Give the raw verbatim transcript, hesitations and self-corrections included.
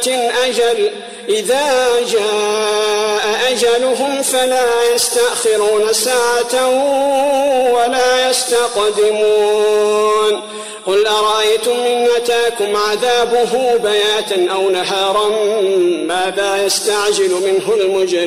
أمة أجل إذا جاء أجلهم فلا يستأخرون ساعة ولا يستقدمون قل أرأيتم إن أتاكم عذابه بياتا أو نهارا ماذا يستعجل منه المجرمون